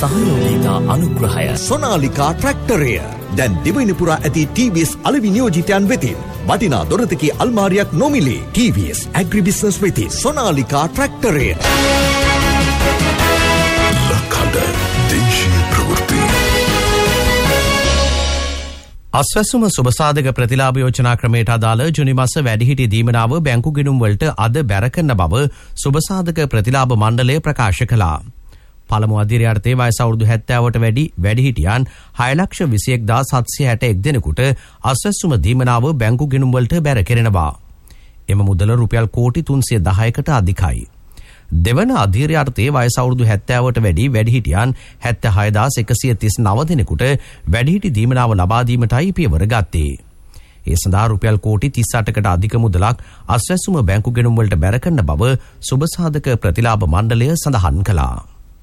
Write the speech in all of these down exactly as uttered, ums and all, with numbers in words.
සහයෝගීතා අනුග්‍රහය සොනාලිකා ට්‍රැක්ටරය දැන් දිවයින පුරා ඇති ටී වී එස් අලෙවි නියෝජිතයන් වෙතින් වටිනා දොරතකි අල්මාරියක් නොමිලේ. ටී වී එස් ඇග්‍රි බිස්නස් වෙති සොනාලිකා ට්‍රැක්ටරය. ලකඩ දේශීය ප්‍රවෘත්ති. අස්වැසුම සුබසාධක ප්‍රතිලාභ යෝජනා ක්‍රමයට අදාළ ජුනි මාස වැඩිහිටි දීමනාව බැංකු ගිණුම් වලට අද බැර කරන බව සුබසාධක ප්‍රතිලාභ මණ්ඩලය ප්‍රකාශ කළා. පළමු අධීරයාර්ථයේ වයස අවුරුදු හැත්තෑවට වැඩි වැඩිහිටියන් හය ලක්ෂ විසි එක් හදාස් හත්සිය හැට එක් දෙනෙකුට අස්වැසුම දීමනාව බැංකු ගිණුම් වලට බැර කෙරෙනවා. එම මුදල රුපියල් කෝටි තුන්සිය දහයකට අධිකයි. දෙවන අධීරයාර්ථයේ වයස අවුරුදු හැත්තෑවට වැඩි වැඩිහිටියන් හැත්තෑ හය හදාස් එකසිය තිස් නව දෙනෙකුට වැඩිහිටි දීමනාව ලබා දීමටයි පියවර ගත්තේ. ඒ සඳහා රුපියල් කෝටි තිස් අටකට අධික මුදලක් අස්වැසුම බැංකු ගිණුම් වලට බැර කරන බව සුබසාධක ප්‍රතිලාභ මණ්ඩලය සඳහන් කළා.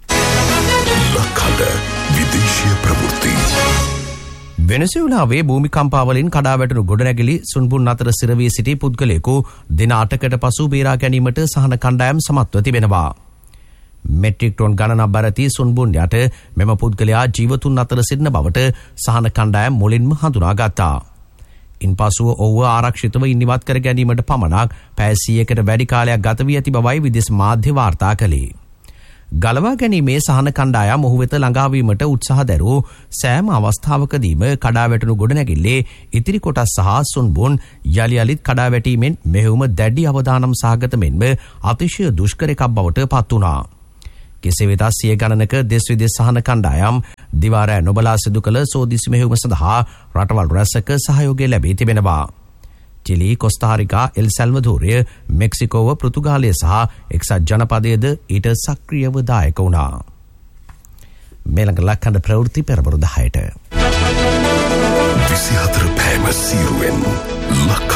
ලකඩ විදේශීය ප්‍රවෘත්ති. වෙනසුලාවේ භූමිකම්පාවලින් කඩා වැටුණු ගොඩනැගිලි සුන්බුන් අතර සිරවී සිටි පුද්ගලයෙකු දින අටකට පසු බේරා ගැනීමට සහන කණ්ඩායම් සමත්ව තිබෙනවා. මෙට්‍රික් ටොන් ගණනක් බරති සුන්බුන් යට මෙම පුද්ගලයා ජීවතුන් අතර සිටින බවට සහන කණ්ඩායම් මුලින්ම හඳුනාගත්තා. ඉන්පසුව ඔහුව ආරක්ෂිතව ඉනිවත් කර ගැනීමට පමණක් පැය සියයකට වැඩි කාලයක් ගත වී ඇති බවයි විදේශ මාධ්‍ය වාර්තා කළේ. ගලවා ගැනීමේ සහන කණ්ඩායම් ඔහු වෙත ළඟාවීමට උත්සාහ දැරූ සෑම අවස්ථාවකදීම කඩා වැටුණු ගොඩනැගිල්ලේ ඉතිරි කොටස් සහ සුන්බුන් යලි යලිත් කඩා වැටීමෙන් මෙහෙයුම දැඩි අවදානම් සහගත මෙන්ම අතිශය දුෂ්කර එකක් බවට පත් වුණා. කෙසේ වෙතත් සිය ගණනක දෙස් විදෙස් සහන කණ්ඩායම් දිවාරෑ නොබලා සිදු කළ සෝදිසි මෙහෙයුම සඳහා රටවල් රැසක සහයෝගය ලැබී තිබෙනවා. චිලි, කොස්තාරිකා, එල් සැල්වදෝරය, මෙක්සිකෝව, පෘතුගාලය සහ එක්සත් ජනපදයේද ඊට සක්‍රියව දායක වුණා. මෙලඟ ලක්කඳ ප්‍රවෘත්ති පෙරබරු දහයට. විසිහතර පෑම සීරුවෙන්